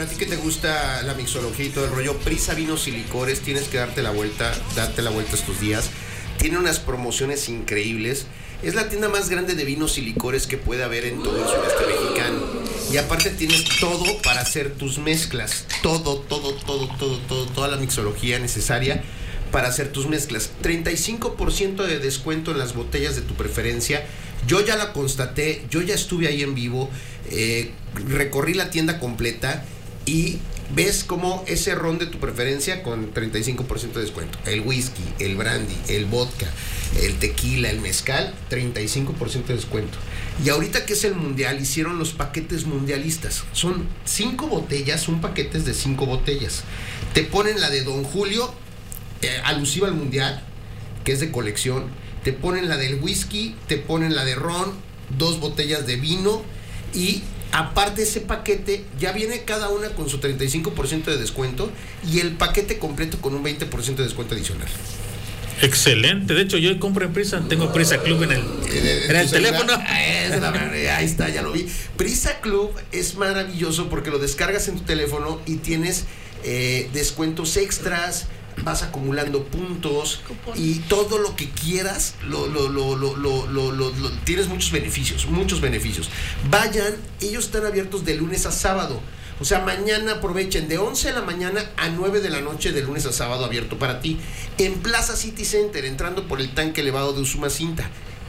a ti que te gusta la mixología y todo el rollo, Prisa Vinos y Licores, tienes que darte la vuelta estos días. Tiene unas promociones increíbles. Es la tienda más grande de vinos y licores que puede haber en todo el sureste mexicano. Y aparte tienes todo para hacer tus mezclas. Toda la mixología necesaria para hacer tus mezclas. 35% de descuento en las botellas de tu preferencia. Yo ya la constaté, yo ya estuve ahí en vivo, recorrí la tienda completa y ves como ese ron de tu preferencia con 35% de descuento. El whisky, el brandy, el vodka, el tequila, el mezcal, 35% de descuento. Y ahorita que es el mundial, hicieron los paquetes mundialistas. Son 5 botellas, un paquete es de 5 botellas. Te ponen la de Don Julio, alusiva al mundial, que es de colección. Te ponen la del whisky, te ponen la de ron, 2 botellas de vino y aparte ese paquete ya viene cada una con su 35% de descuento y el paquete completo con un 20% de descuento adicional. Excelente, de hecho yo compro en Prisa, tengo Prisa Club en el teléfono. Ahí está, ya lo vi. Prisa Club es maravilloso porque lo descargas en tu teléfono y tienes descuentos extras, vas acumulando puntos y todo lo que quieras tienes muchos beneficios. Vayan, ellos están abiertos de lunes a sábado. O sea, mañana aprovechen de 11 de la mañana a 9 de la noche, de lunes a sábado, abierto para ti. En Plaza City Center, entrando por el tanque elevado de Usumacinta.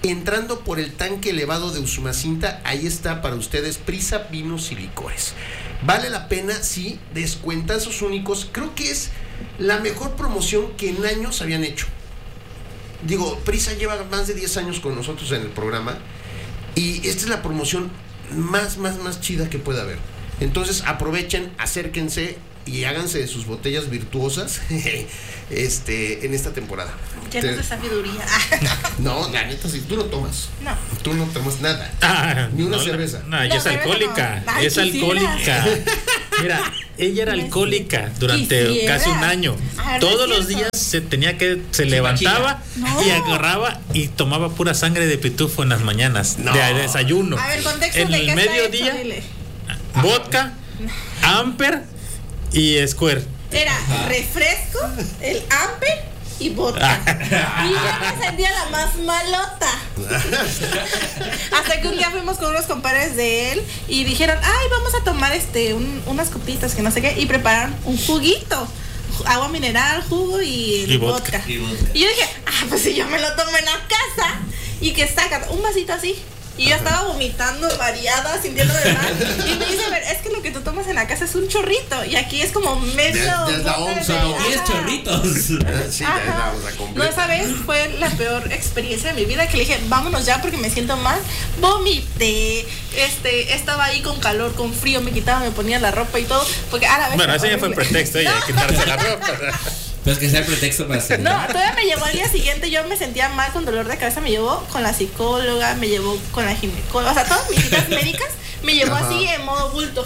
Ahí está para ustedes Prisa Vinos y Licores. Vale la pena, sí, descuentazos únicos. Creo que es la mejor promoción que en años habían hecho. Digo, Prisa lleva más de 10 años con nosotros en el programa y esta es la promoción más chida que pueda haber. Entonces aprovechen, acérquense y háganse de sus botellas virtuosas en esta temporada. Llenos de sabiduría. No, la neta, si tú no tomas. No. Tú no tomas nada. Ni una cerveza. No, ella es alcohólica. No. Ay, es alcohólica. Mira, ella era alcohólica durante casi un año. Todos los días se levantaba y agarraba y tomaba pura sangre de pitufo en las mañanas. De desayuno. A ver, contexto en de el qué mediodía, vodka, Amper y Square. Era refresco, el Amper y vodka. Y yo me sentía la más malota. Hasta que un día fuimos con unos compadres de él y dijeron, ay, vamos a tomar unas copitas que no sé qué, y prepararon un juguito, agua mineral, jugo y vodka. Y yo dije, pues si yo me lo tomo en la casa y que saca un vasito así. Y yo estaba vomitando, mareada, sintiéndome mal. Y me dice, a ver, es que lo que tú tomas en la casa es un chorrito. Y aquí es como medio. Desde la onza, 10 chorritos. Sí, la completa. No, esa vez fue la peor experiencia de mi vida, que le dije, vámonos ya porque me siento mal. Vomité. Estaba ahí con calor, con frío, me quitaba, me ponía la ropa y todo. Porque a la vez. Bueno, ese ya fue el pretexto, ella, quitarse la ropa. Pues que sea el pretexto para hacer. No, todavía me llevó al día siguiente, yo me sentía mal con dolor de cabeza, me llevó con la psicóloga, me llevó con la ginecóloga, o sea, todas mis citas médicas me llevó así en modo bulto.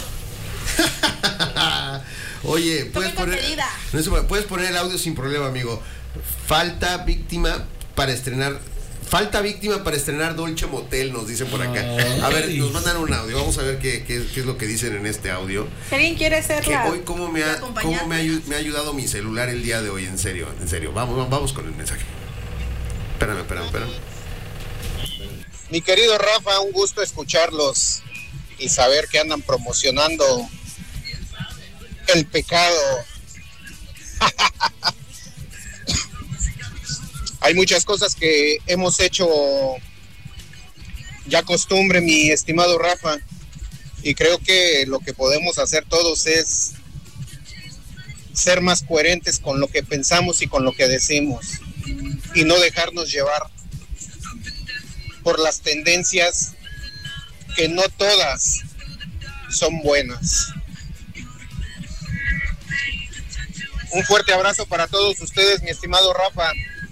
Oye, puedes poner el audio sin problema, amigo. Falta víctima para estrenar Dolce Motel, nos dicen por acá. A ver, nos mandan un audio. Vamos a ver qué es lo que dicen en este audio. Si alguien quiere ser que hoy cómo me ha ayudado mi celular el día de hoy, en serio. Vamos con el mensaje. Espérame. Mi querido Rafa, un gusto escucharlos y saber que andan promocionando el pecado. Hay muchas cosas que hemos hecho ya costumbre, mi estimado Rafa, y creo que lo que podemos hacer todos es ser más coherentes con lo que pensamos y con lo que decimos, y no dejarnos llevar por las tendencias que no todas son buenas. Un fuerte abrazo para todos ustedes, mi estimado Rafa.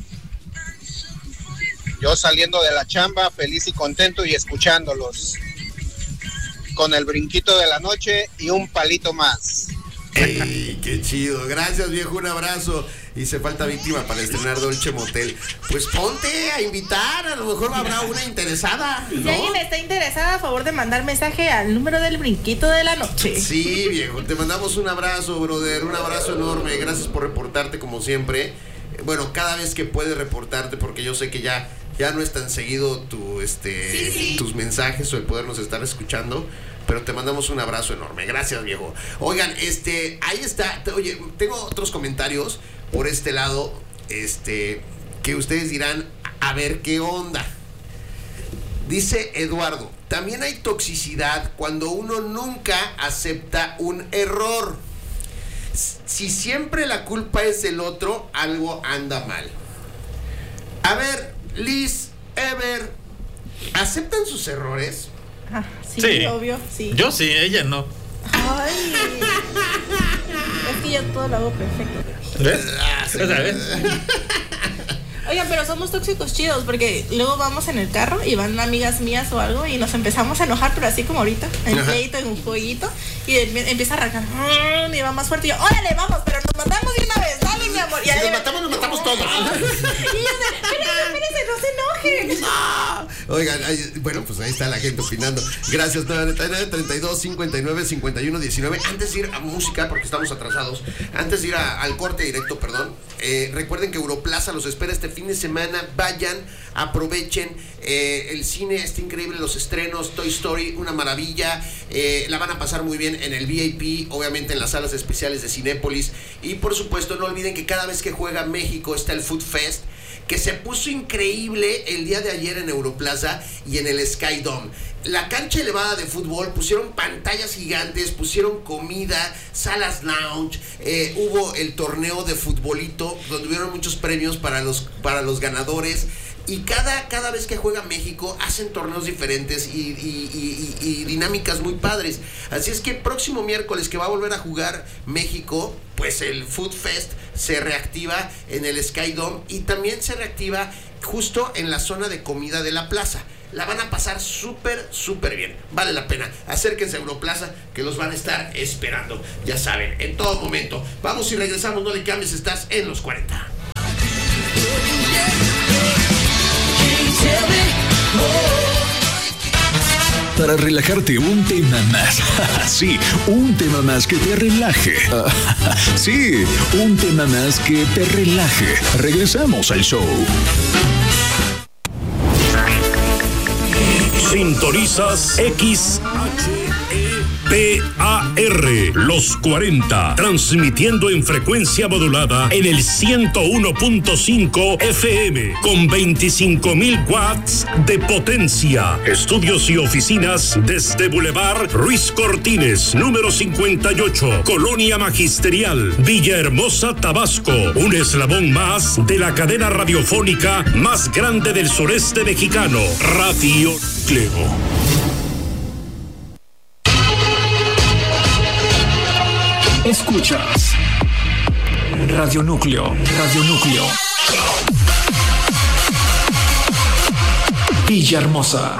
Yo saliendo de la chamba, feliz y contento y escuchándolos. Con el brinquito de la noche y un palito más. Qué qué chido. Gracias, viejo, un abrazo. Hice falta víctima para estrenar Dolce Motel. Pues ponte a invitar, a lo mejor habrá una interesada, ¿no? Si alguien está interesada, a favor de mandar mensaje al número del brinquito de la noche. Sí, viejo, te mandamos un abrazo, brother, un abrazo enorme. Gracias por reportarte como siempre. Bueno, cada vez que puedes reportarte, porque yo sé que ya no es tan seguido tus mensajes o el podernos estar escuchando, pero te mandamos un abrazo enorme. Gracias, viejo. Oigan, ahí está. Oye, tengo otros comentarios por este lado, que ustedes dirán, a ver qué onda. Dice Eduardo, también hay toxicidad cuando uno nunca acepta un error. Si siempre la culpa es del otro, algo anda mal. A ver, Liz, Ever, ¿aceptan sus errores? Sí, obvio, sí. Yo sí, ella no. Ay, es que yo todo lo hago perfecto. ¿Ves? Oigan, pero somos tóxicos chidos, porque luego vamos en el carro y van amigas mías o algo y nos empezamos a enojar, pero así como ahorita, en pleito, en un jueguito, y empieza a arrancar, y va más fuerte, y yo, órale, vamos, pero nos matamos de una vez, dale, mi amor. Y si nos matamos todos. Y ellos, espérense, no se enojen. Oigan, bueno, pues ahí está la gente opinando. Gracias, 999-32-59-51-19. Antes de ir a música, porque estamos atrasados, antes de ir al corte directo, recuerden que Europlaza los espera este fin de semana. Vayan, aprovechen. El cine está increíble, los estrenos, Toy Story, una maravilla. La van a pasar muy bien en el VIP, obviamente en las salas especiales de Cinépolis. Y por supuesto, no olviden que cada vez que juega México está el Food Fest, que se puso increíble el día de ayer en Europlaza y en el Sky Dome. La cancha elevada de fútbol, pusieron pantallas gigantes, pusieron comida, salas lounge, hubo el torneo de futbolito, donde hubieron muchos premios para los ganadores. Y cada vez que juega México hacen torneos diferentes y dinámicas muy padres. Así es que próximo miércoles que va a volver a jugar México, pues el Food Fest se reactiva en el Sky Dome y también se reactiva justo en la zona de comida de la plaza. La van a pasar súper, súper bien. Vale la pena. Acérquense a Europlaza, que los van a estar esperando. Ya saben, en todo momento. Vamos y regresamos, no le cambies, estás en los 40. Para relajarte, un tema más. Sí, un tema más que te relaje. Sí, un tema más que te relaje. Regresamos al show. Sintonizas XHEPAR, los 40, transmitiendo en frecuencia modulada en el 101.5 FM, con 25.000 watts de potencia. Estudios y oficinas desde Boulevard Ruiz Cortines, número 58, Colonia Magisterial, Villahermosa, Tabasco. Un eslabón más de la cadena radiofónica más grande del sureste mexicano, Radio Núcleo. Escuchas Radio Núcleo, Villahermosa.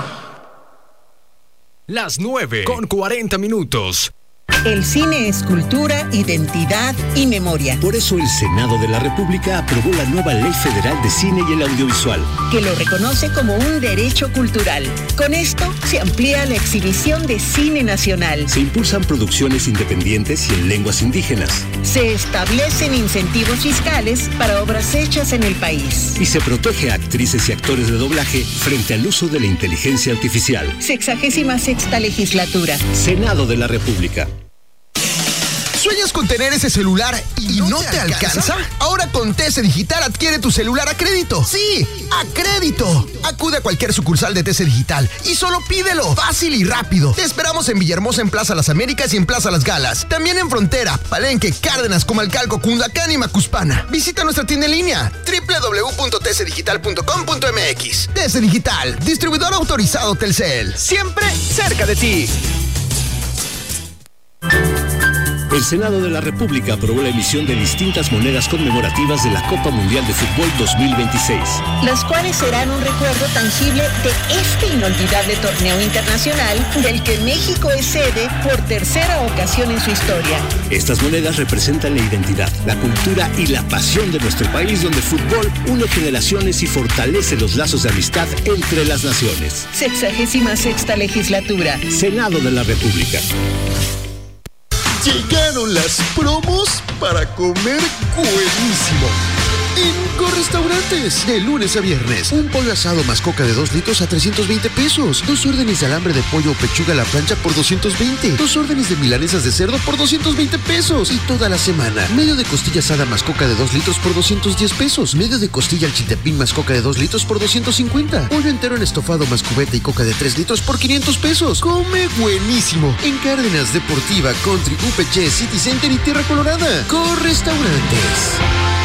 Las 9:40. El cine es cultura, identidad y memoria. Por eso el Senado de la República aprobó la nueva Ley Federal de Cine y el Audiovisual, que lo reconoce como un derecho cultural. Con esto se amplía la exhibición de cine nacional. Se impulsan producciones independientes y en lenguas indígenas. Se establecen incentivos fiscales para obras hechas en el país. Y se protege a actrices y actores de doblaje frente al uso de la inteligencia artificial. 66ª legislatura. Senado de la República. ¿Sueñas con tener ese celular y no te alcanza? Ahora con TC Digital adquiere tu celular a crédito. ¡Sí, a crédito! Acude a cualquier sucursal de TC Digital y solo pídelo. Fácil y rápido. Te esperamos en Villahermosa, en Plaza Las Américas y en Plaza Las Galas. También en Frontera, Palenque, Cárdenas, Comalcalco, Cundacán y Macuspana. Visita nuestra tienda en línea www.tcdigital.com.mx. TC Digital, distribuidor autorizado Telcel. Siempre cerca de ti. El Senado de la República aprobó la emisión de distintas monedas conmemorativas de la Copa Mundial de Fútbol 2026. Las cuales serán un recuerdo tangible de este inolvidable torneo internacional del que México es sede por tercera ocasión en su historia. Estas monedas representan la identidad, la cultura y la pasión de nuestro país, donde el fútbol une generaciones y fortalece los lazos de amistad entre las naciones. 66ª legislatura. Senado de la República. Llegaron las promos para comer buenísimo. En Correstaurantes, de lunes a viernes, un pollo asado más coca de 2 litros a 320 pesos. 2 órdenes de alambre de pollo o pechuga a la plancha por 220. 2 órdenes de milanesas de cerdo por 220 pesos. Y toda la semana, medio de costilla asada más coca de 2 litros por 210 pesos. Medio de costilla al chiltepín más coca de 2 litros por 250. Pollo entero en estofado más cubeta y coca de 3 litros por 500 pesos. Come buenísimo. En Cárdenas, Deportiva, Country, UPC, City Center y Tierra Colorada. Correstaurantes.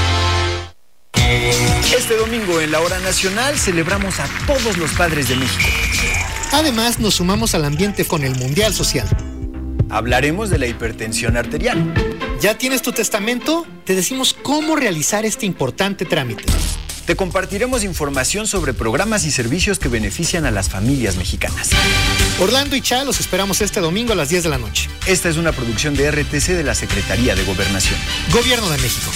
Este domingo en la Hora Nacional celebramos a todos los padres de México. Además, nos sumamos al ambiente con el Mundial Social. Hablaremos de la hipertensión arterial. ¿Ya tienes tu testamento? Te decimos cómo realizar este importante trámite. Te compartiremos información sobre programas y servicios que benefician a las familias mexicanas. Orlando y Cha los esperamos este domingo a las 10 de la noche. Esta es una producción de RTC de la Secretaría de Gobernación. Gobierno de México.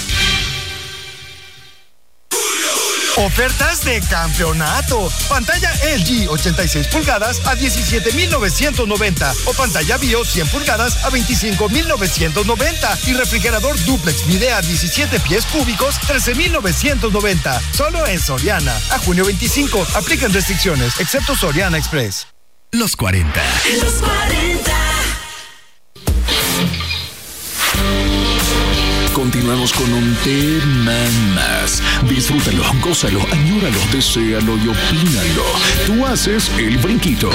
Ofertas de campeonato. Pantalla LG 86 pulgadas a 17,990 o pantalla BIOS 100 pulgadas a 25,990 y refrigerador dúplex Midea 17 pies cúbicos 13,990. Solo en Soriana. A junio 25. Aplican restricciones, excepto Soriana Express. Los 40. Los 40. Continuamos con un tema más. Disfrútalo, gózalo, añóralo, deséalo y opínalo. Tú haces el brinquito.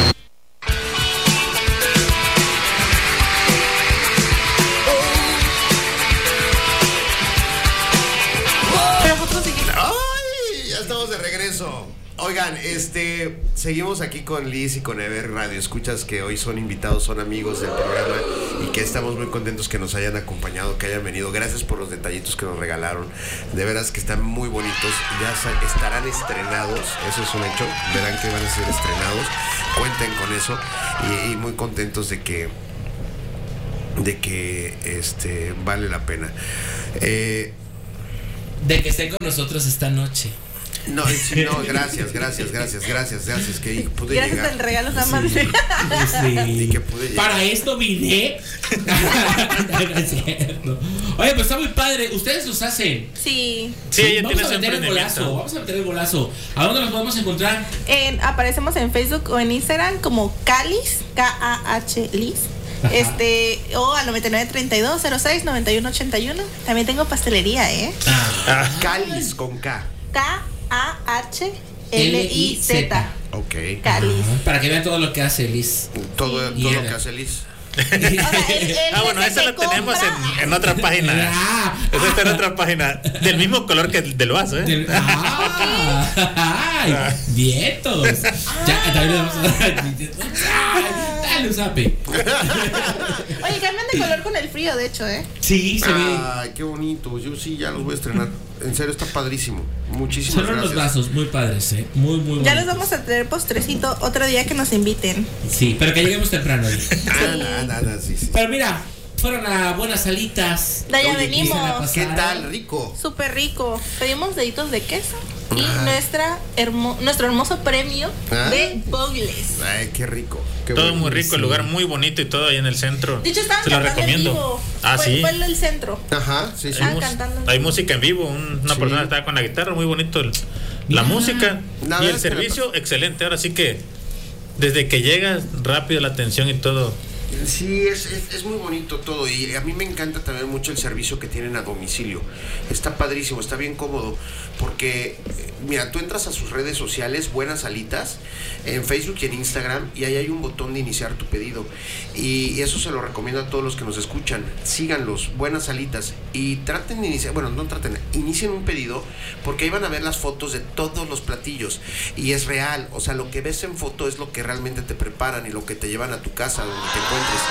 ¡Ay! Ya estamos de regreso. Oigan, seguimos aquí con Liz y con Ever Radio Escuchas, que hoy son invitados, son amigos del programa y que estamos muy contentos que nos hayan acompañado, que hayan venido. Gracias por los detallitos que nos regalaron. De veras que están muy bonitos. Ya estarán estrenados, eso es un hecho. Verán que van a ser estrenados. Cuenten con eso y muy contentos de que vale la pena. De que esté con nosotros esta noche. No, sí, no, gracias, que pude gracias llegar. Gracias del regalo, nada más. Sí. Y que pude llegar. Para esto vine. No es cierto. Oye, pues está muy padre. ¿Ustedes los hacen? Sí. Sí, ella vamos tiene a meter el golazo. Vamos a meter el golazo. ¿A dónde nos podemos encontrar? Aparecemos en Facebook o en Instagram como Kalis, K-A-H Liz. O al 9932069181. También tengo pastelería, Kalis con K. K-A-H-L-I-Z. Ok. Kalis. Para que vean todo lo que hace Liz. Todo lo que hace Liz. Bueno, eso lo tenemos en otra página. Eso está en otra página. Del mismo color que el del vaso, ¡Ay! ¡Vientos! Ya, también le vamos a dar. Dale un zape. Oye, cambian de color con el frío, de hecho, Sí, se ve. Ay, qué bonito. Yo sí ya los voy a estrenar. En serio, está padrísimo. Muchísimas gracias. Son unos vasos muy padres, Muy, muy bonitos. Ya les vamos a traer postrecito otro día que nos inviten. Sí, pero que lleguemos temprano. Sí. Pero mira, fueron a buenas salitas. De allá venimos. ¿Qué tal? Rico. Súper rico. Pedimos deditos de queso y nuestro hermoso premio de bogles. Ay, qué rico. Qué todo muy rico, el lugar muy bonito y todo ahí en el centro. De hecho, estaban se lo cantando recomiendo. en vivo. Sí. Fue el centro. Ajá, sí. Cantando. Hay música en vivo, una persona estaba con la guitarra, muy bonito la música y el servicio excelente. Ahora sí que desde que llegas rápido la atención y todo. Sí, es muy bonito todo y a mí me encanta también mucho el servicio que tienen a domicilio. Está padrísimo, está bien cómodo porque, mira, tú entras a sus redes sociales, Buenas Alitas, en Facebook y en Instagram y ahí hay un botón de iniciar tu pedido y eso se lo recomiendo a todos los que nos escuchan. Síganlos, Buenas Alitas y traten de iniciar, inicien un pedido porque ahí van a ver las fotos de todos los platillos y es real, o sea, lo que ves en foto es lo que realmente te preparan y lo que te llevan a tu casa donde te encuentres.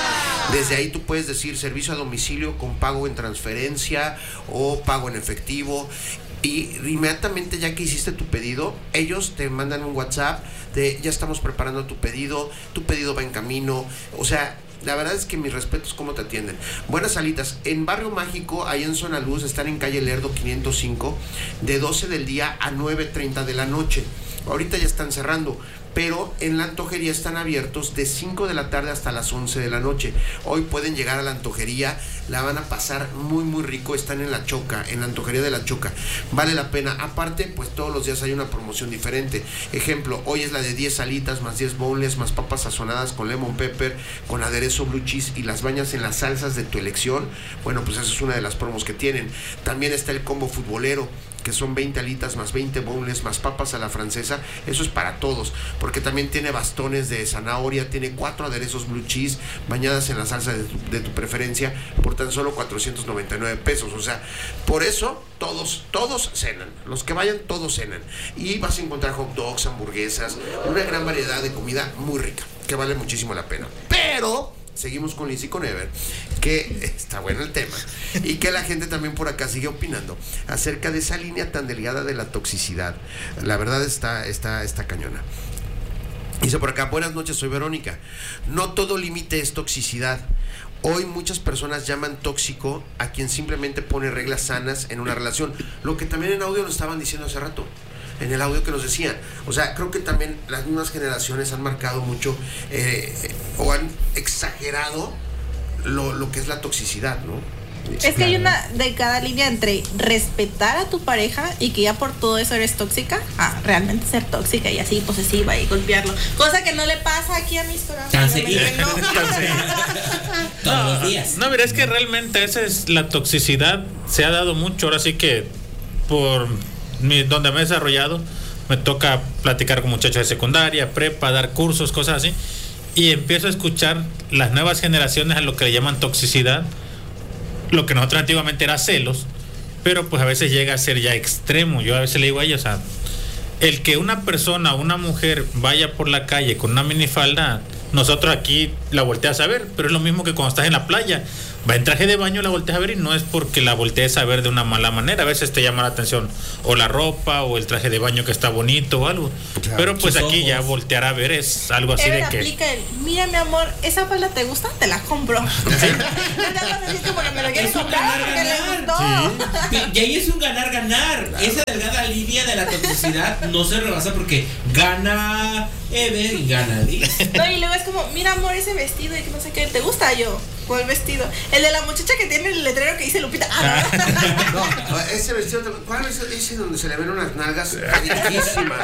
Desde ahí tú puedes decir servicio a domicilio con pago en transferencia o pago en efectivo. Y inmediatamente ya que hiciste tu pedido, ellos te mandan un WhatsApp de ya estamos preparando tu pedido va en camino. O sea, la verdad es que mis respetos cómo te atienden. Buenas alitas. En Barrio Mágico, ahí en Zona Luz, están en calle Lerdo 505, de 12 del día a 9:30 de la noche. Ahorita ya están cerrando, pero en la antojería están abiertos de 5 de la tarde hasta las 11 de la noche. Hoy pueden llegar a la antojería, la van a pasar muy muy rico. Están en La Choca, en la antojería de La Choca. Vale la pena. Aparte, pues todos los días hay una promoción diferente. Ejemplo, hoy es la de 10 alitas más 10 boneless más papas sazonadas con lemon pepper, con aderezo blue cheese y las bañas en las salsas de tu elección. Bueno, pues esa es una de las promos que tienen. También está el combo futbolero, que son 20 alitas más 20 boneless más papas a la francesa. Eso es para todos, porque también tiene bastones de zanahoria, tiene 4 aderezos blue cheese bañadas en la salsa de tu preferencia por tan solo 499 pesos. O sea, por eso todos cenan. Los que vayan, todos cenan. Y vas a encontrar hot dogs, hamburguesas, una gran variedad de comida muy rica, que vale muchísimo la pena. Pero seguimos con Liz y con Ever, que está bueno el tema, y que la gente también por acá sigue opinando acerca de esa línea tan delgada de la toxicidad. La verdad está cañona. Dice por acá: buenas noches, soy Verónica. No todo límite es toxicidad. Hoy muchas personas llaman tóxico a quien simplemente pone reglas sanas en una relación, lo que también en audio nos estaban diciendo hace rato, en el audio que nos decían. O sea, creo que también las mismas generaciones han marcado mucho o han exagerado lo que es la toxicidad, ¿no? Es que hay una delgada línea entre respetar a tu pareja y que ya por todo eso eres tóxica, a realmente ser tóxica y así posesiva y golpearlo, cosa que no le pasa aquí a mis corazones. Todos los días. No, mira, es que realmente esa es la toxicidad. Se ha dado mucho. Ahora sí que por donde me he desarrollado, me toca platicar con muchachos de secundaria, prepa, dar cursos, cosas así, y empiezo a escuchar las nuevas generaciones a lo que le llaman toxicidad, lo que nosotros antiguamente era celos, pero pues a veces llega a ser ya extremo. Yo a veces le digo a ellos, o sea, el que una persona, una mujer vaya por la calle con una minifalda, nosotros aquí la volteas a ver, pero es lo mismo que cuando estás en la playa, va en traje de baño, la volteas a ver, y no es porque la voltees a ver de una mala manera. A veces te llama la atención o la ropa o el traje de baño que está bonito o algo, claro, pero pues aquí ojos. Ya voltear a ver es algo así de que aplica el, mira mi amor, esa falda te gusta, te la compro. ¿Sí? Porque me lo quieres comprar porque le gustó. Sí. Y ahí es un ganar-ganar. Claro. Esa delgada línea de la toxicidad no se rebasa porque gana Ever y gana Liz. No, y luego es como, mira amor, ese vestido y que no sé qué, ¿te gusta? Yo, ¿cuál vestido? El de la muchacha que tiene el letrero que dice Lupita. No, ese vestido, ¿cuál es ese donde se le ven unas nalgas riquísimas?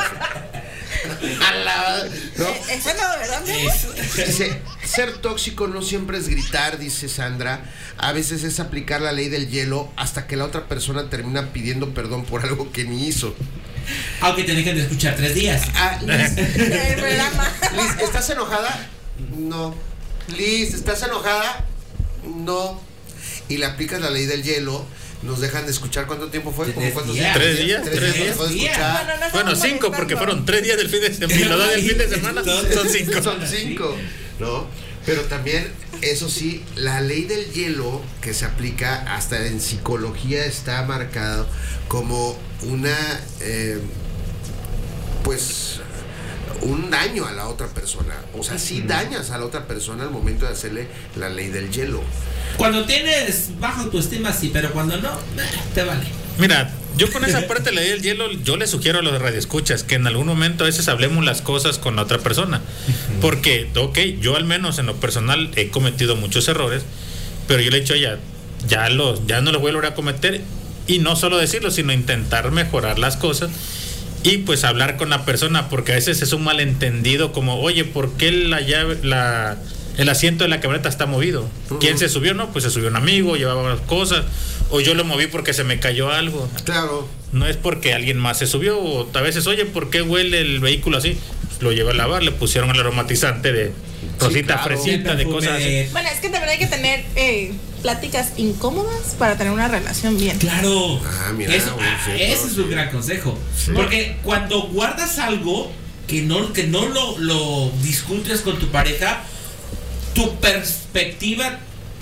¿No? Eso no, ¿verdad? Dice, ser tóxico no siempre es gritar, dice Sandra. A veces es aplicar la ley del hielo hasta que la otra persona termina pidiendo perdón por algo que ni hizo. Aunque te dejen de escuchar 3 días. Liz, ¿estás enojada? No. Liz, ¿estás enojada? No. Y le aplicas la ley del hielo. Nos dejan de escuchar. ¿Cuánto tiempo fue? ¿Cómo cuántos días? 3 días. 3 días. Bueno, 5 porque fueron 3 días del fin de semana. Y los 2 del fin de semana son 5. Son 5, ¿no? Pero también, eso sí, la ley del hielo que se aplica hasta en psicología está marcado como una, pues, un daño a la otra persona. O sea, sí dañas a la otra persona al momento de hacerle la ley del hielo. Cuando tienes baja autoestima, sí, pero cuando no, te vale. Mira, yo con esa parte de la ley del hielo, yo le sugiero a los radioescuchas que en algún momento a veces hablemos las cosas con la otra persona. Porque, ok, yo al menos en lo personal he cometido muchos errores, pero yo le he dicho a ella, ya no los voy a volver a cometer, y no solo decirlo, sino intentar mejorar las cosas. Y pues hablar con la persona, porque a veces es un malentendido como, oye, ¿por qué el asiento de la camioneta está movido? ¿Quién se subió? No, pues se subió un amigo, llevaba las cosas, o yo lo moví porque se me cayó algo. Claro. No es porque alguien más se subió, o a veces, oye, ¿por qué huele el vehículo así? Pues lo llevé a lavar, le pusieron el aromatizante de rosita, sí, claro, fresita, de cosas así. Bueno, es que también hay que tener pláticas incómodas para tener una relación bien. Claro. Mira, ese es un gran consejo. Sí. Porque cuando guardas algo que no lo discutes con tu pareja, tu perspectiva,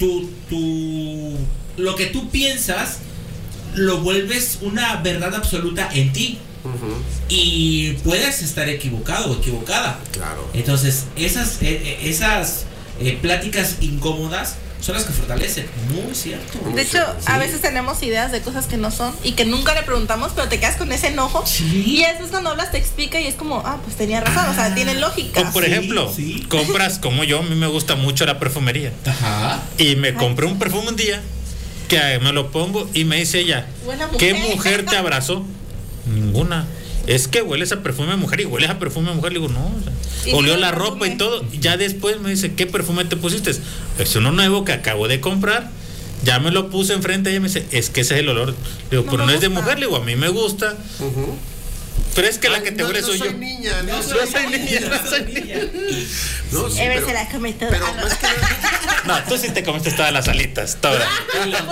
lo que tú piensas, lo vuelves una verdad absoluta en ti. Y puedes estar equivocado o equivocada. Claro. Entonces, esas pláticas incómodas son las que fortalecen. Muy cierto. De hecho, a veces tenemos ideas de cosas que no son y que nunca le preguntamos, pero te quedas con ese enojo. Y después cuando hablas te explica y es como, pues tenía razón, o sea, tiene lógica. O por ejemplo, compras como yo, a mí me gusta mucho la perfumería. Ajá. Y me compré un perfume un día que me lo pongo y me dice ella, ¿qué mujer te abrazó? Ninguna. Es que hueles a perfume de mujer y hueles a perfume de mujer. Le digo, no. O sea, olió la ropa y todo. Ya después me dice, ¿qué perfume te pusiste? Es uno nuevo que acabo de comprar. Ya me lo puse enfrente. Ella me dice, es que ese es el olor. Le digo, pero no es de mujer. Le digo, a mí me gusta. Pero es que la que te huele soy yo. Niña, no soy niña. No, sí, se la come toda. Pero más que no, tú sí te comiste todas las alitas, todas. Y los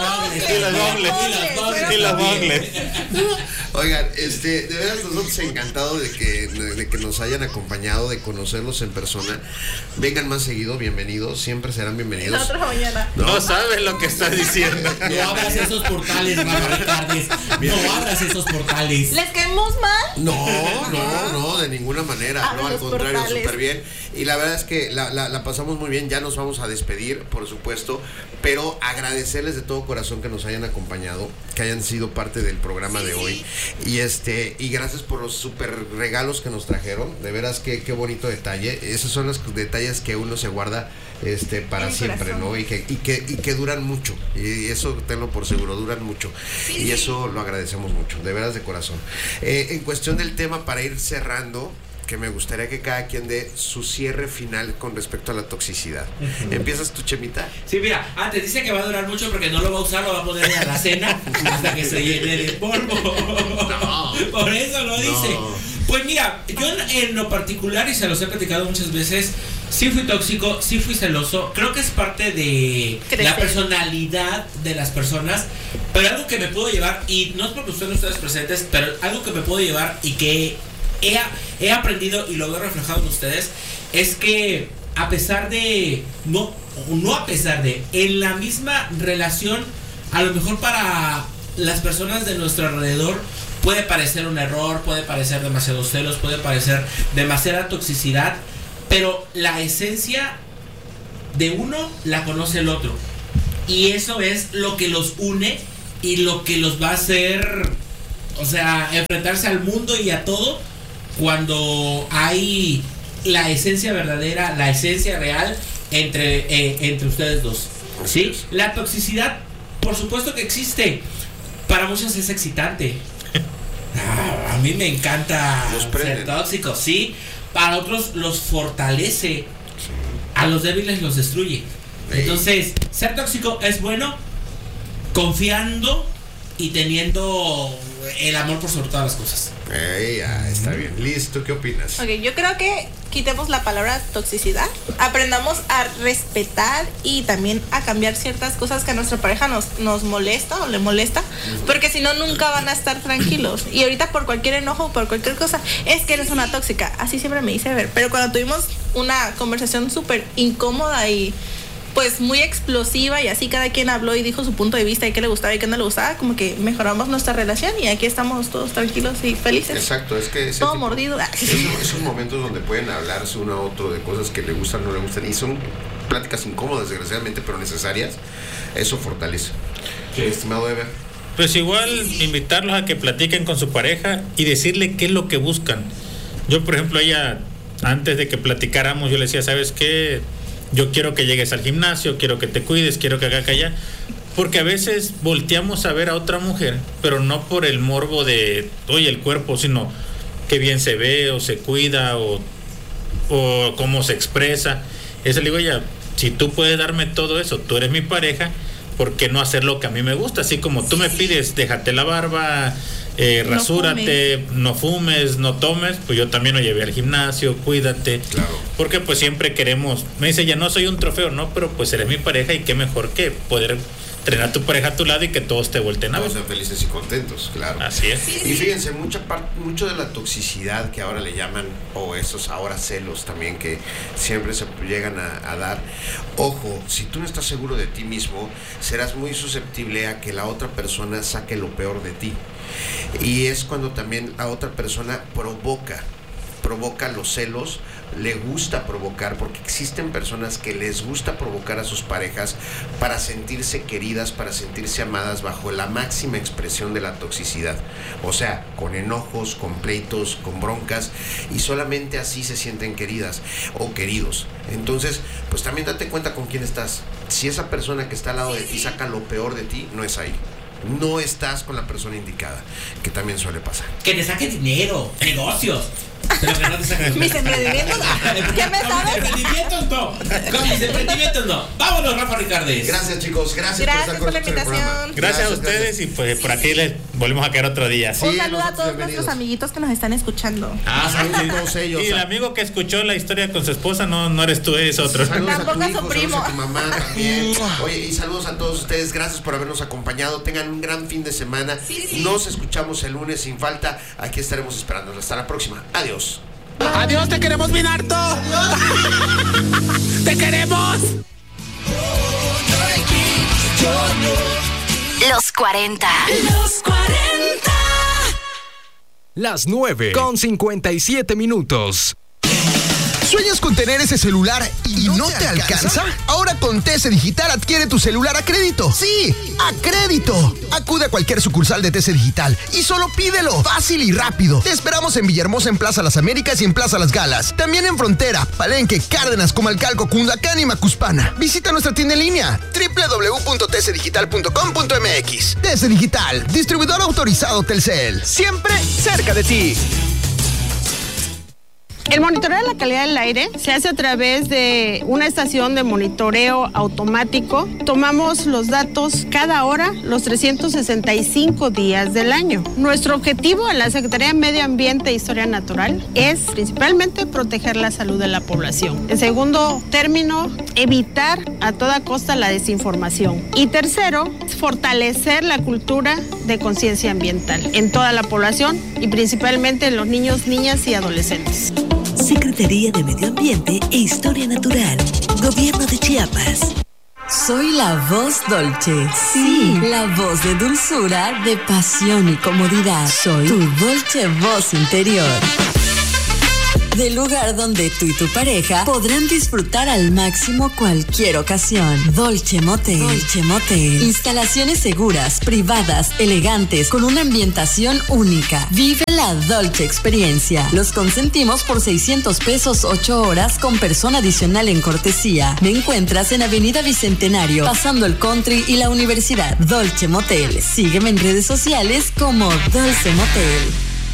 bongles. Oigan, de verdad nosotros encantados de que nos hayan acompañado, de conocerlos en persona. Vengan más seguido, bienvenidos, siempre serán bienvenidos. La otra mañana. No sabes lo que estás diciendo. No abras esos portales, Rafa Ricardes. No abras esos portales. ¿Les caemos mal? No, de ninguna manera. No, al contrario, súper bien. Y la verdad es que la pasamos muy bien. Ya nos vamos a despedir, por supuesto, pero agradecerles de todo corazón que nos hayan acompañado, que hayan sido parte del programa de hoy. Y gracias por los super regalos que nos trajeron. De veras qué bonito detalle. Esos son los detalles que uno se guarda para siempre, ¿no? Y que duran mucho. Y eso tenlo por seguro, duran mucho. Y eso lo agradecemos mucho, de veras de corazón. En cuestión del tema, para ir cerrando, que me gustaría que cada quien dé su cierre final con respecto a la toxicidad. ¿Empiezas tú, Chemita? Sí, mira, antes dice que va a durar mucho porque no lo va a usar, lo va a poner en la cena hasta que se llene de polvo. No. Por eso lo dice. Pues mira, yo en lo particular, y se los he platicado muchas veces, sí fui tóxico, sí fui celoso. Creo que es parte de la personalidad de las personas. Pero algo que me puedo llevar, y no es porque ustedes presentes, pero algo que me puedo llevar y que he aprendido y lo veo reflejado en ustedes, es que a pesar de, no a pesar de, en la misma relación, a lo mejor para las personas de nuestro alrededor puede parecer un error, puede parecer demasiados celos, puede parecer demasiada toxicidad, pero la esencia de uno la conoce el otro. Y eso es lo que los une y lo que los va a hacer, o sea, enfrentarse al mundo y a todo, cuando hay la esencia verdadera, la esencia real entre ustedes dos. ¿Sí? La toxicidad, por supuesto que existe. Para muchos es excitante. A mí me encanta ser tóxico, sí. Para otros los fortalece. A los débiles los destruye. Entonces, ser tóxico es bueno, confiando y teniendo el amor por sobre todas las cosas. Está bien. Liz, ¿tú qué opinas? Ok, yo creo que quitemos la palabra toxicidad, aprendamos a respetar y también a cambiar ciertas cosas que a nuestra pareja nos molesta o le molesta, porque si no nunca van a estar tranquilos. Y ahorita por cualquier enojo, por cualquier cosa, es que eres una tóxica, así siempre me dice ver. Pero cuando tuvimos una conversación súper incómoda y pues muy explosiva y así cada quien habló y dijo su punto de vista y qué le gustaba y qué no le gustaba, como que mejoramos nuestra relación y aquí estamos todos tranquilos y felices. Exacto, es que todo mordido. Esos momentos donde pueden hablarse uno a otro de cosas que le gustan o no le gustan, y son pláticas incómodas desgraciadamente, pero necesarias, eso fortalece. Estimado Ever. Pues igual invitarlos a que platiquen con su pareja y decirle qué es lo que buscan. Yo, por ejemplo, ella, antes de que platicáramos, yo le decía, ¿sabes qué? Yo quiero que llegues al gimnasio, quiero que te cuides, quiero que haga allá. Porque a veces volteamos a ver a otra mujer, pero no por el morbo de, oye, el cuerpo, sino qué bien se ve, o se cuida, o cómo se expresa. Eso le digo, ya, si tú puedes darme todo eso, tú eres mi pareja, ¿por qué no hacer lo que a mí me gusta? Así como tú me pides, déjate la barba, rasúrate, no fumes, no tomes, pues yo también lo llevé al gimnasio, cuídate. Claro. Porque pues siempre queremos, me dice, ya no soy un trofeo, no, pero pues eres mi pareja y qué mejor que poder tener a tu pareja a tu lado y que todos te volteen a ver. Todos sean felices y contentos, claro. Así es. Y fíjense, mucho de la toxicidad que ahora le llaman, o esos ahora celos también que siempre se llegan a dar. Ojo, si tú no estás seguro de ti mismo, serás muy susceptible a que la otra persona saque lo peor de ti. Y es cuando también la otra persona provoca los celos, le gusta provocar, porque existen personas que les gusta provocar a sus parejas para sentirse queridas, para sentirse amadas bajo la máxima expresión de la toxicidad. O sea, con enojos, con pleitos, con broncas, y solamente así se sienten queridas o queridos. Entonces, pues también date cuenta con quién estás. Si esa persona que está al lado de ti saca lo peor de ti, no es ahí. No estás con la persona indicada, que también suele pasar. Que te saque dinero, negocios. Pero que no te saquen. Mis emprendimientos. ¿Qué me sabes? Con mis emprendimientos no. Con mis emprendimientos no. Vámonos, Rafa Ricardes. Gracias, chicos. Gracias por la invitación. Gracias a ustedes y pues por aquí les volvemos a quedar otro día. Un saludo a todos nuestros amiguitos que nos están escuchando. Saludos a todos ellos. Y el amigo que escuchó la historia con su esposa no eres tú, es otro. Saludos a tu hijo, saludos a tu mamá también. Oye, y saludos a todos ustedes. Gracias por habernos acompañado. Tengan un gran fin de semana. Nos escuchamos el lunes sin falta. Aquí estaremos esperándolos. Hasta la próxima. Adiós. Adiós, te queremos bien harto. Te queremos. Los 40. Las 9:57. ¿Sueñas con tener ese celular y no te alcanza? Ahora con TC Digital adquiere tu celular a crédito. ¡Sí! ¡A crédito! Acude a cualquier sucursal de TC Digital y solo pídelo. Fácil y rápido. Te esperamos en Villahermosa, en Plaza Las Américas y en Plaza Las Galas. También en Frontera, Palenque, Cárdenas, Comalcalco, Cundacán y Macuspana. Visita nuestra tienda en línea www.tcdigital.com.mx. TC Digital, distribuidor autorizado Telcel. Siempre cerca de ti. El monitoreo de la calidad del aire se hace a través de una estación de monitoreo automático. Tomamos los datos cada hora, los 365 días del año. Nuestro objetivo en la Secretaría de Medio Ambiente e Historia Natural es principalmente proteger la salud de la población. En segundo término, evitar a toda costa la desinformación. Y tercero, fortalecer la cultura de conciencia ambiental en toda la población y principalmente en los niños, niñas y adolescentes. Secretaría de Medio Ambiente e Historia Natural, Gobierno de Chiapas. Soy la voz Dolce. Sí, la voz de dulzura, de pasión y comodidad. Soy tu Dolce voz interior. Del lugar donde tú y tu pareja podrán disfrutar al máximo cualquier ocasión. Dolce Motel. Dolce Motel. Instalaciones seguras, privadas, elegantes, con una ambientación única. Vive la Dolce experiencia. Los consentimos por 600 pesos 8 horas con persona adicional en cortesía. Me encuentras en Avenida Bicentenario, pasando el Country y la Universidad. Dolce Motel. Sígueme en redes sociales como Dolce Motel.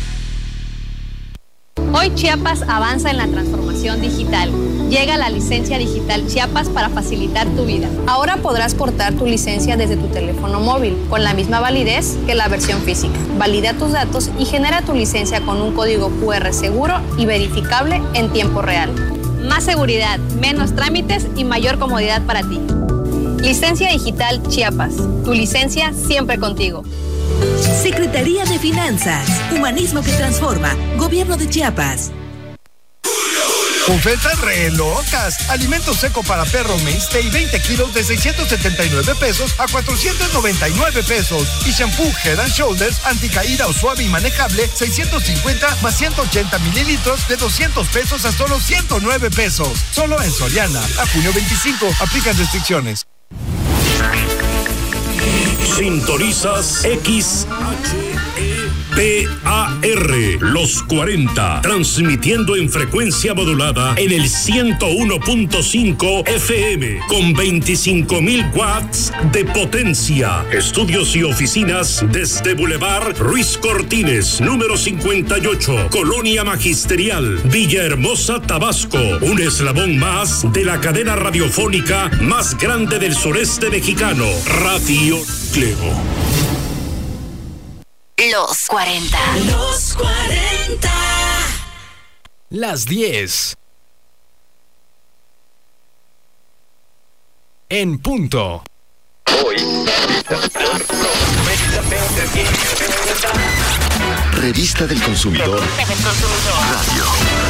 Hoy Chiapas avanza en la transformación digital. Llega la licencia digital Chiapas para facilitar tu vida. Ahora podrás portar tu licencia desde tu teléfono móvil, con la misma validez que la versión física. Valida tus datos y genera tu licencia con un código QR seguro y verificable en tiempo real. Más seguridad, menos trámites y mayor comodidad para ti. Licencia digital Chiapas. Tu licencia siempre contigo. Secretaría de Finanzas, Humanismo que Transforma, Gobierno de Chiapas. Ofertas re locas. Alimento seco para perro Mainstay 20 kilos de 679 pesos a 499 pesos. Y shampoo Head and Shoulders anticaída o suave y manejable 650 más 180 mililitros de 200 pesos a solo 109 pesos. Solo en Soriana. A junio 25. Aplican restricciones. Sintonizas XHEPAR, Los 40, transmitiendo en frecuencia modulada en el 101.5 FM, con 25.000 watts de potencia. Estudios y oficinas desde Boulevard Ruiz Cortines, número 58, Colonia Magisterial, Villahermosa, Tabasco. Un eslabón más de la cadena radiofónica más grande del sureste mexicano, Radio Cleo. Los 40. Los 40. Las 10. en punto. Revista del Consumidor Radio.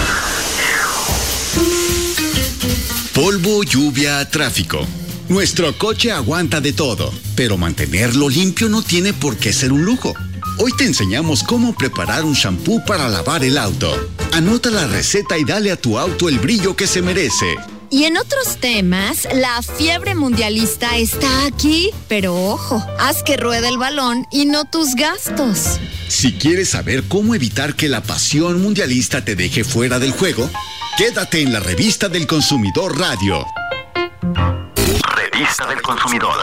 Polvo, lluvia, tráfico. Nuestro coche aguanta de todo, pero mantenerlo limpio no tiene por qué ser un lujo. Hoy te enseñamos cómo preparar un shampoo para lavar el auto. Anota la receta y dale a tu auto el brillo que se merece. Y en otros temas, la fiebre mundialista está aquí, pero ojo, haz que ruede el balón y no tus gastos. Si quieres saber cómo evitar que la pasión mundialista te deje fuera del juego, quédate en la Revista del Consumidor Radio. Revista del Consumidor.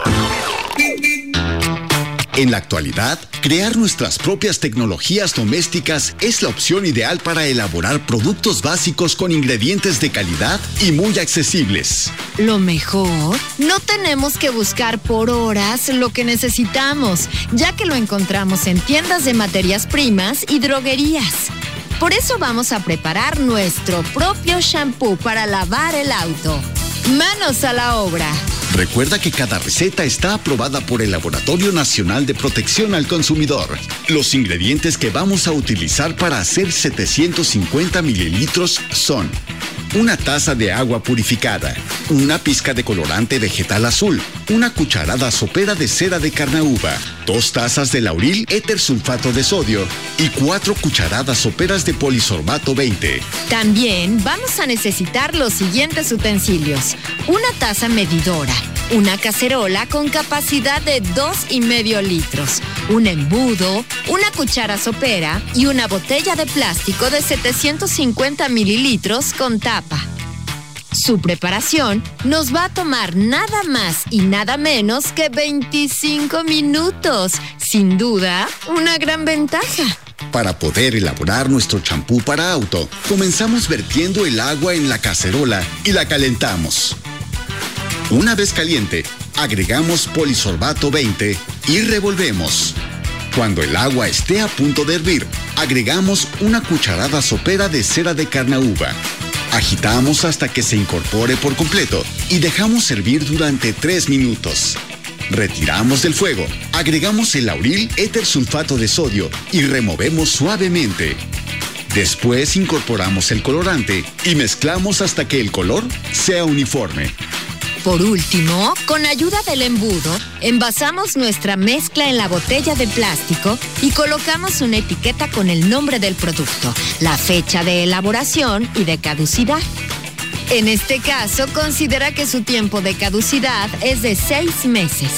En la actualidad, crear nuestras propias tecnologías domésticas es la opción ideal para elaborar productos básicos con ingredientes de calidad y muy accesibles. Lo mejor, no tenemos que buscar por horas lo que necesitamos, ya que lo encontramos en tiendas de materias primas y droguerías. Por eso vamos a preparar nuestro propio shampoo para lavar el auto. ¡Manos a la obra! Recuerda que cada receta está aprobada por el Laboratorio Nacional de Protección al Consumidor. Los ingredientes que vamos a utilizar para hacer 750 mililitros son: una taza de agua purificada, una pizca de colorante vegetal azul, una cucharada sopera de cera de carnauba, 2 tazas de lauril éter sulfato de sodio y 4 cucharadas soperas de polisorbato 20. También vamos a necesitar los siguientes utensilios: una taza medidora, una cacerola con capacidad de 2,5 litros, un embudo, una cuchara sopera y una botella de plástico de 750 mililitros con tapa. Su preparación nos va a tomar nada más y nada menos que 25 minutos. Sin duda, una gran ventaja. Para poder elaborar nuestro champú para auto, comenzamos vertiendo el agua en la cacerola y la calentamos. Una vez caliente, agregamos polisorbato 20 y revolvemos. Cuando el agua esté a punto de hervir, agregamos una cucharada sopera de cera de carnauba. Agitamos hasta que se incorpore por completo y dejamos hervir durante 3 minutos. Retiramos del fuego, agregamos el lauril éter sulfato de sodio y removemos suavemente. Después incorporamos el colorante y mezclamos hasta que el color sea uniforme. Por último, con ayuda del embudo, envasamos nuestra mezcla en la botella de plástico y colocamos una etiqueta con el nombre del producto, la fecha de elaboración y de caducidad. En este caso, considera que su tiempo de caducidad es de 6 meses.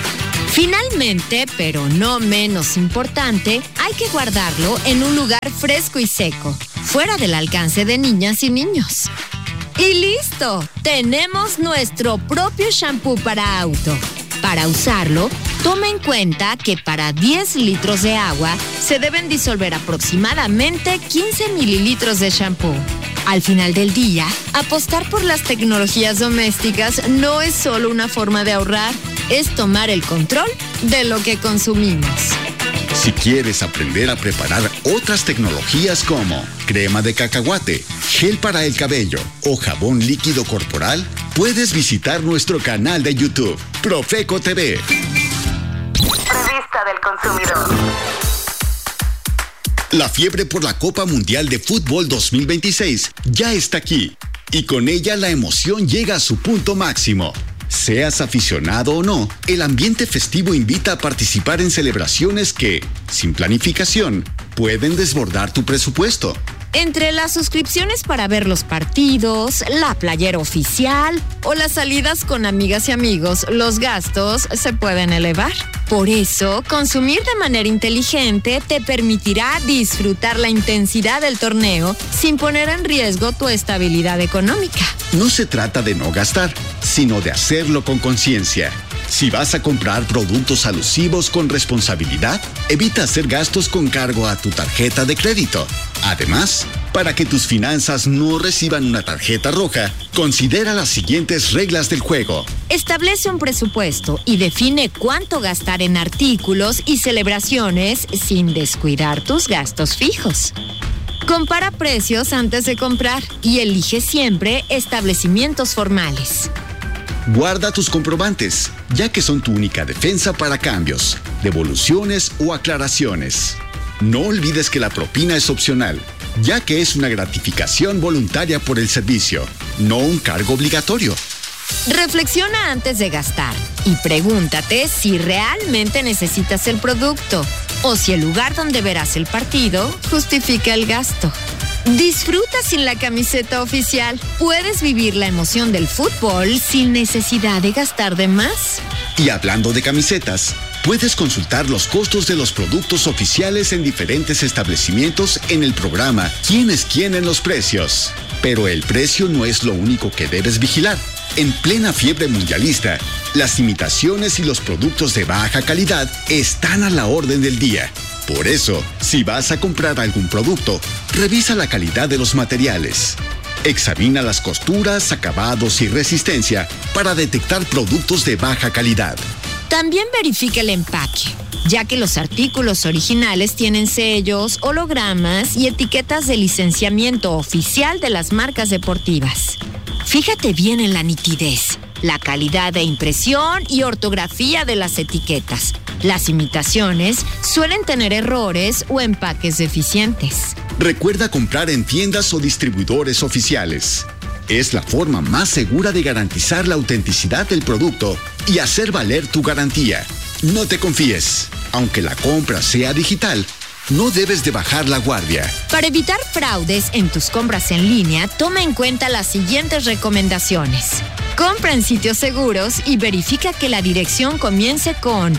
Finalmente, pero no menos importante, hay que guardarlo en un lugar fresco y seco, fuera del alcance de niñas y niños. ¡Y listo! Tenemos nuestro propio shampoo para auto. Para usarlo, toma en cuenta que para 10 litros de agua se deben disolver aproximadamente 15 mililitros de shampoo. Al final del día, apostar por las tecnologías domésticas no es solo una forma de ahorrar, es tomar el control de lo que consumimos. Si quieres aprender a preparar otras tecnologías como crema de cacahuate, gel para el cabello o jabón líquido corporal, puedes visitar nuestro canal de YouTube, Profeco TV. Revista del Consumidor. La fiebre por la Copa Mundial de Fútbol 2026 ya está aquí y con ella la emoción llega a su punto máximo. Seas aficionado o no, el ambiente festivo invita a participar en celebraciones que, sin planificación, pueden desbordar tu presupuesto. Entre las suscripciones para ver los partidos, la playera oficial o las salidas con amigas y amigos, los gastos se pueden elevar. Por eso, consumir de manera inteligente te permitirá disfrutar la intensidad del torneo sin poner en riesgo tu estabilidad económica. No se trata de no gastar, sino de hacerlo con conciencia. Si vas a comprar productos alusivos con responsabilidad, evita hacer gastos con cargo a tu tarjeta de crédito. Además, para que tus finanzas no reciban una tarjeta roja, considera las siguientes reglas del juego. Establece un presupuesto y define cuánto gastar en artículos y celebraciones sin descuidar tus gastos fijos. Compara precios antes de comprar y elige siempre establecimientos formales. Guarda tus comprobantes, ya que son tu única defensa para cambios, devoluciones o aclaraciones. No olvides que la propina es opcional, ya que es una gratificación voluntaria por el servicio, no un cargo obligatorio. Reflexiona antes de gastar y pregúntate si realmente necesitas el producto o si el lugar donde verás el partido justifica el gasto. Disfruta sin la camiseta oficial. Puedes vivir la emoción del fútbol sin necesidad de gastar de más. Y hablando de camisetas, puedes consultar los costos de los productos oficiales en diferentes establecimientos en el programa ¿Quién es quién en los precios? Pero el precio no es lo único que debes vigilar. En plena fiebre mundialista, las imitaciones y los productos de baja calidad están a la orden del día. Por eso, si vas a comprar algún producto, revisa la calidad de los materiales. Examina las costuras, acabados y resistencia para detectar productos de baja calidad. También verifica el empaque, ya que los artículos originales tienen sellos, hologramas y etiquetas de licenciamiento oficial de las marcas deportivas. Fíjate bien en la nitidez, la calidad de impresión y ortografía de las etiquetas. Las imitaciones suelen tener errores o empaques deficientes. Recuerda comprar en tiendas o distribuidores oficiales. Es la forma más segura de garantizar la autenticidad del producto y hacer valer tu garantía. No te confíes. Aunque la compra sea digital, no debes de bajar la guardia. Para evitar fraudes en tus compras en línea, toma en cuenta las siguientes recomendaciones. Compra en sitios seguros y verifica que la dirección comience con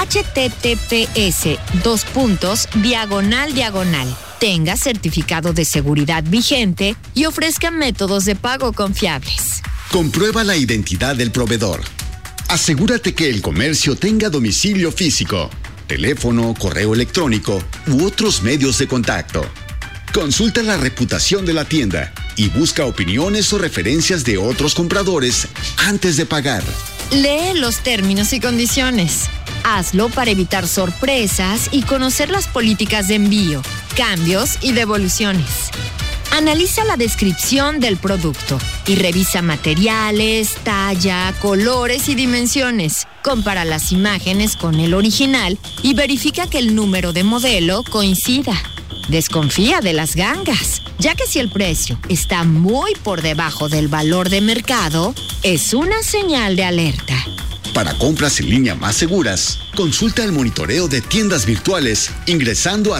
https://. Tenga certificado de seguridad vigente y ofrezca métodos de pago confiables. Comprueba la identidad del proveedor. Asegúrate que el comercio tenga domicilio físico, teléfono, correo electrónico u otros medios de contacto. Consulta la reputación de la tienda y busca opiniones o referencias de otros compradores antes de pagar. Lee los términos y condiciones. Hazlo para evitar sorpresas y conocer las políticas de envío, cambios y devoluciones. Analiza la descripción del producto y revisa materiales, talla, colores y dimensiones. Compara las imágenes con el original y verifica que el número de modelo coincida. Desconfía de las gangas, ya que si el precio está muy por debajo del valor de mercado, es una señal de alerta. Para compras en línea más seguras, consulta el monitoreo de tiendas virtuales ingresando a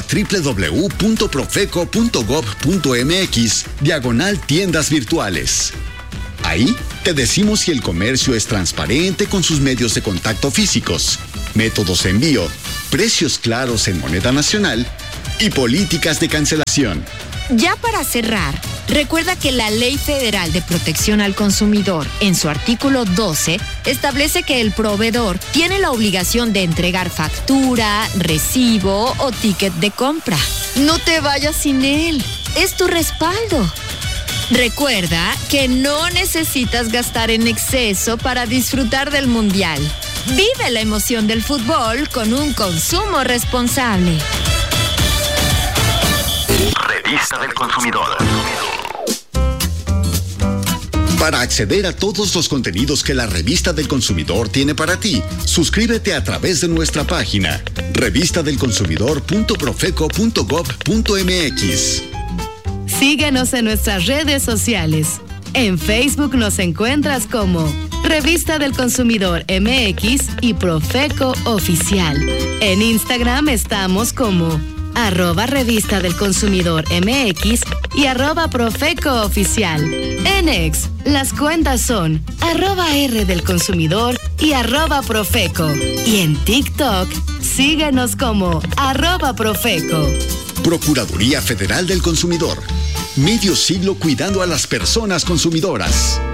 www.profeco.gov.mx/tiendas virtuales. Ahí te decimos si el comercio es transparente con sus medios de contacto físicos, métodos de envío, precios claros en moneda nacional y políticas de cancelación. Ya para cerrar, recuerda que la Ley Federal de Protección al Consumidor, en su artículo 12, establece que el proveedor tiene la obligación de entregar factura, recibo o ticket de compra. No te vayas sin él, es tu respaldo. Recuerda que no necesitas gastar en exceso para disfrutar del Mundial. Vive la emoción del fútbol con un consumo responsable. Revista del Consumidor. Para acceder a todos los contenidos que la Revista del Consumidor tiene para ti, suscríbete a través de nuestra página revistadelconsumidor.profeco.gov.mx. Síguenos en nuestras redes sociales. En Facebook nos encuentras como Revista del Consumidor MX y Profeco Oficial. En Instagram estamos como @Revista del Consumidor MX y @Profeco Oficial. En X, las cuentas son @R del Consumidor y @Profeco. Y en TikTok, síguenos como @Profeco. Procuraduría Federal del Consumidor. Medio siglo cuidando a las personas consumidoras.